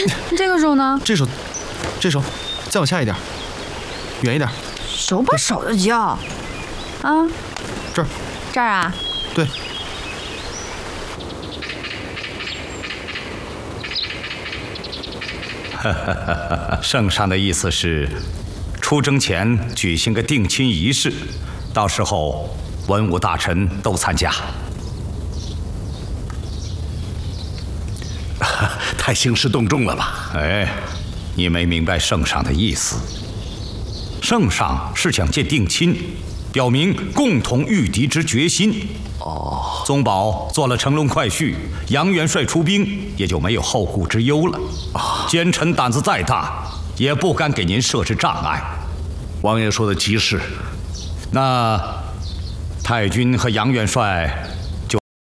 这个手呢？ 这手，再往下一点，远一点。 手把手的叫。啊， 这儿。 这儿啊？ 对。 圣上的意思是，出征前举行个定亲仪式，到时候文武大臣都参加。 太兴师动众了吧？ 哎，你没明白圣上的意思。圣上是想借定亲，表明共同御敌之决心。 哦， 宗保做了乘龙快婿，杨元帅出兵，也就没有后顾之忧了。奸臣胆子再大，也不敢给您设置障碍。 王爷说的极是。 那太君和杨元帅